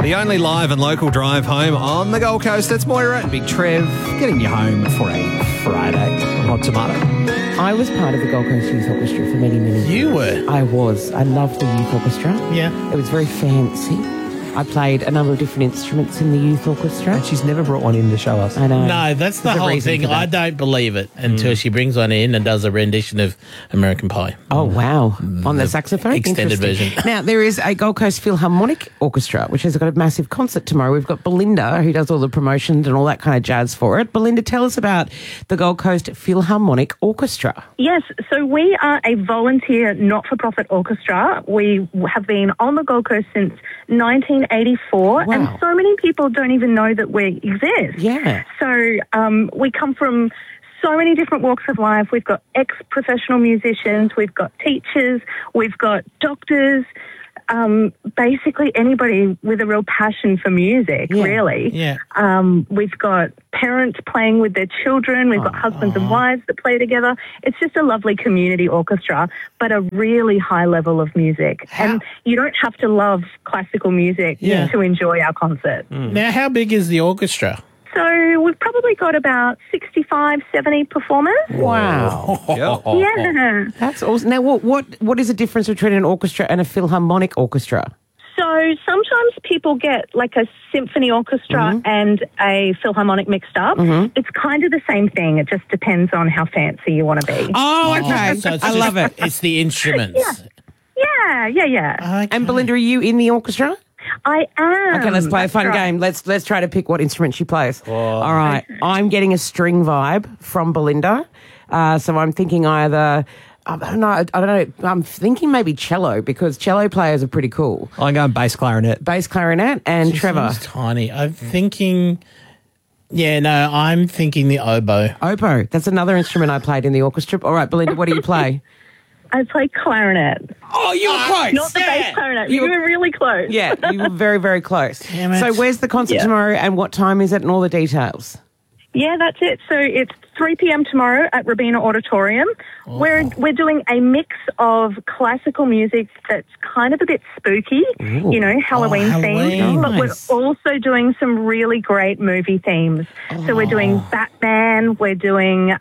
The only live and local drive home on the Gold Coast. It's Moira and Big Trev getting you home for a Friday on Hot Tomato. I was part of the Gold Coast Youth Orchestra for many, many years. You were? I was. I loved the youth orchestra. Yeah. It was very fancy. I played a number of different instruments in the youth orchestra. And she's never brought one in to show us. I know. No, that's the There's a whole reason thing. for that. I don't believe it until she brings one in and does a rendition of American Pie. Oh, wow. On the saxophone? extended Interesting. version. Now, there is a Gold Coast Philharmonic Orchestra, which has got a massive concert tomorrow. We've got Belinda, who does all the promotions and all that kind of jazz for it. Belinda, tell us about the Gold Coast Philharmonic Orchestra. Yes, so we are a volunteer not-for-profit orchestra. We have been on the Gold Coast since 1984, Wow. and so many people don't even know that we exist. Yeah. So we come from so many different walks of life. We've got ex-professional musicians, we've got teachers, we've got doctors, basically anybody with a real passion for music, Yeah. really. Yeah. We've got parents playing with their children. We've got husbands and wives that play together. It's just a lovely community orchestra, but a really high level of music. And you don't have to love classical music Yeah. to enjoy our concert. Now, how big is the orchestra? So we've probably got about 65, 70 performers. Wow. Yeah. That's awesome. Now, what is the difference between an orchestra and a philharmonic orchestra? So sometimes people get like a symphony orchestra and a philharmonic mixed up. It's kind of the same thing. It just depends on how fancy you want to be. Oh, okay. So it's I love it. It's the instruments. Yeah. Okay. And Belinda, are you in the orchestra? I am. Okay, let's play a That's fun right. game. Let's try to pick what instrument she plays. All right. I'm getting a string vibe from Belinda. So I'm thinking either, I don't know. I'm thinking maybe cello, because cello players are pretty cool. I'm going bass clarinet. Bass clarinet and Trevor. Seems tiny. I'm thinking... Yeah, no, I'm thinking the oboe. Oboe. That's another instrument I played in the orchestra. All right, Belinda, what do you play? I play clarinet. Oh, you were close. Not the bass clarinet. You were really close. Yeah, you were very, very close. Damn it. So where's the concert Yeah. tomorrow and what time is it and all the details? Yeah, that's it. So it's 3 p.m. tomorrow at Robina Auditorium. We're doing a mix of classical music that's kind of a bit spooky, you know, Halloween Halloween. themed. But Nice. we're also doing some really great movie themes. So we're doing Batman. We're doing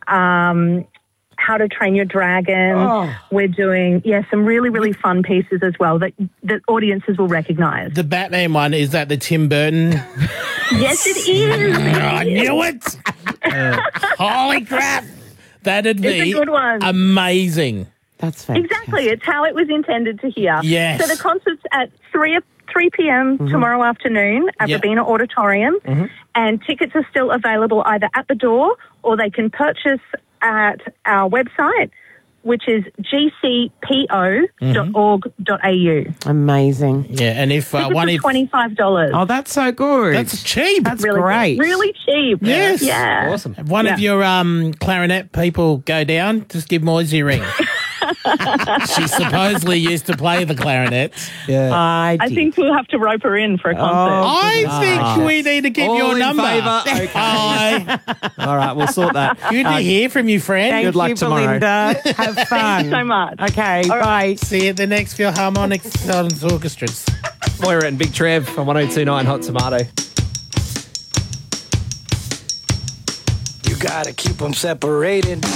How to Train Your Dragon. Oh. We're doing, some really, really fun pieces as well that audiences will recognise. The Batman one, is that the Tim Burton? Yes, it is. I knew it! Holy crap! That'd It's a be good one. amazing. That's fantastic. Exactly. It's how it was intended to hear. Yes. So the concert's at 3 p.m. tomorrow afternoon at Yep. Robina Auditorium, and tickets are still available either at the door or they can purchase at our website, which is gcpo.org.au. Amazing. Yeah, and if Tickets one are if $25. Oh, that's so good. that's cheap. That's really great. good. Really cheap. Yes. Yeah. Awesome. If one of your clarinet people go down, just give Moisey a ring. She supposedly used to play the clarinet. Yeah. I think we'll have to rope her in for a concert. I think we need to keep All your in number. favour? Okay. Hi. All right, we'll sort that. Good to hear from you, friend. Thank Good luck you, tomorrow. Belinda. Have fun. Thank you so much. Okay, bye. See you at the next Philharmonic Orchestras. Moira and Big Trev on 102.9 Hot Tomato. You gotta keep them separated.